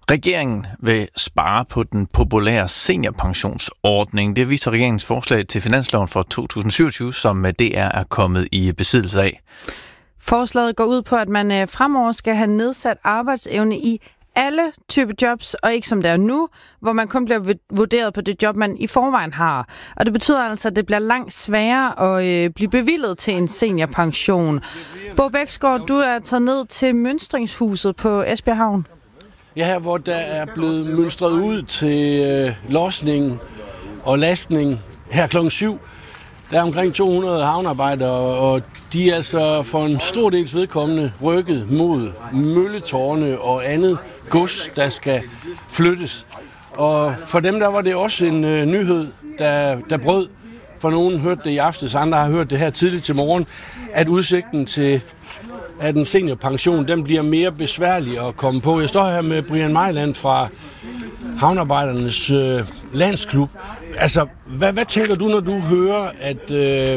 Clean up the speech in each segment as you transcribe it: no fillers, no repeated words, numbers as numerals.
Regeringen vil spare på den populære seniorpensionsordning. Det viser regeringens forslag til finansloven for 2027, som DR er kommet i besiddelse af. Forslaget går ud på, at man fremover skal have nedsat arbejdsevne i alle typer jobs, og ikke som det er nu, hvor man kun bliver vurderet på det job, man i forvejen har. Og det betyder altså, at det bliver langt sværere at blive bevilget til en seniorpension. Bo Bæksgaard, du er taget ned til mønstringshuset på Esbjerg Havn. Ja, her hvor der er blevet mønstret ud til losning og lastning her klokken 7. Der er omkring 200 havnearbejdere, og de er altså for en stor dels vedkommende rykket mod mølletårne og andet gods, der skal flyttes. Og for dem der var det også en nyhed, der brød. For nogen hørte det i aftes, andre har hørt det her tidligt til morgen, at udsigten til at en seniorpension, den bliver mere besværlig at komme på. Jeg står her med Brian Mejland fra Havnearbejdernes Landsklub. Altså, hvad tænker du, når du hører, at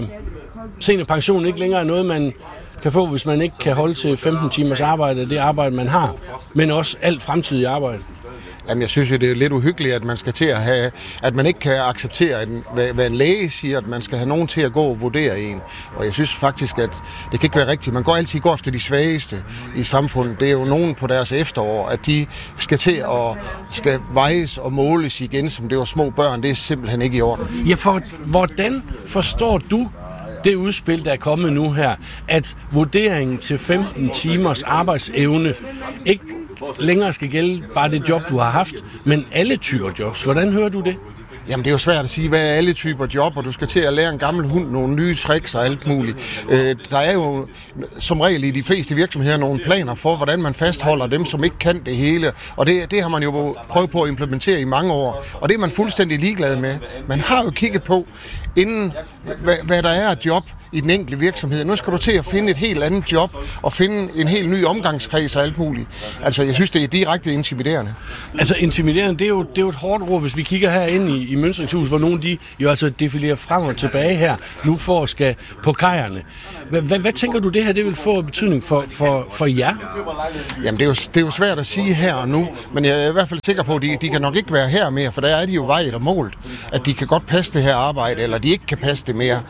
seniorpension ikke længere er noget, man kan få, hvis man ikke kan holde til 15 timers arbejde, det arbejde, man har, men også alt fremtidig arbejde? Jamen, jeg synes jo, det er lidt uhyggeligt, at man skal til at have, at man ikke kan acceptere, hvad en læge siger, at man skal have nogen til at gå og vurdere en. Og jeg synes faktisk, at det kan ikke være rigtigt. Man går altid efter de svageste i samfundet. Det er jo nogen på deres efterår, at de skal til at skal vejes og måles igen, som det var små børn. Det er simpelthen ikke i orden. Ja, for hvordan forstår du det udspil, der er kommet nu her, at vurderingen til 15 timers arbejdsevne ikke længere skal gælde bare det job, du har haft, men alle typer jobs. Hvordan hører du det? Jamen, det er jo svært at sige, hvad er alle typer job, og du skal til at lære en gammel hund nogle nye tricks og alt muligt. Der er jo som regel i de fleste virksomheder nogle planer for, hvordan man fastholder dem, som ikke kan det hele, og det har man jo prøvet på at implementere i mange år, og det er man fuldstændig ligeglad med. Man har jo kigget på, inden hvad der er et job i den enkelte virksomhed. Nu skal du til at finde et helt andet job og finde en helt ny omgangskreds og alt muligt. Altså, jeg synes, det er direkte intimiderende. Altså, intimiderende, det er jo et hårdt ord, hvis vi kigger herinde i mønstringshus, hvor nogle de jo altså defilerer frem og tilbage her, nu for at skal på kajerne. Hvad tænker du, det her det vil få betydning for jer? Jamen, det er jo svært at sige her og nu, men jeg er i hvert fald sikker på, at de kan nok ikke være her mere, for der er de jo vejet og målt, at de kan godt passe det her arbejde, eller de ikke kan passe det mere.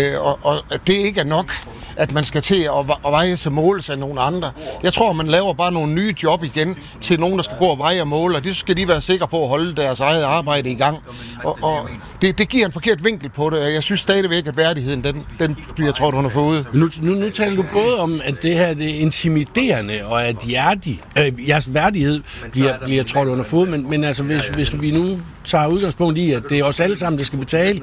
Og det ikke er nok, at man skal til at veje sig og måle sig af nogle andre. Jeg tror, man laver bare nogle nye job igen til nogen, der skal gå og veje og måle, og det skal de være sikre på at holde deres eget arbejde i gang. Og det giver en forkert vinkel på det, og jeg synes stadigvæk, at værdigheden, den bliver trådt under fode. Nu taler du både om, at det her det er intimiderende, og at jeres værdighed bliver trådt under fode, men altså hvis vi nu tager udgangspunkt i, at det er os alle sammen, der skal betale,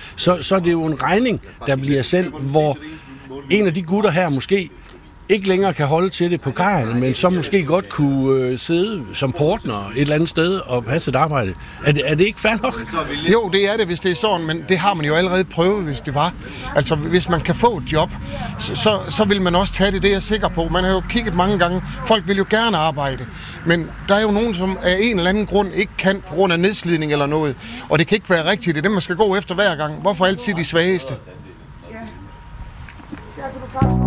så er det jo en regning, der bliver sendt, hvor en af de gutter her måske ikke længere kan holde til det på kajen, men så måske godt kunne sidde som portner et eller andet sted og passe et arbejde. Er det ikke fair nok? Jo, det er det, hvis det er sådan, men det har man jo allerede prøvet, hvis det var. Altså, hvis man kan få et job, så vil man også tage det, det er jeg sikker på. Man har jo kigget mange gange, folk vil jo gerne arbejde, men der er jo nogen, som af en eller anden grund ikke kan på grund af nedslidning eller noget, og det kan ikke være rigtigt. Det er dem, man skal gå efter hver gang. Hvorfor altid de svageste?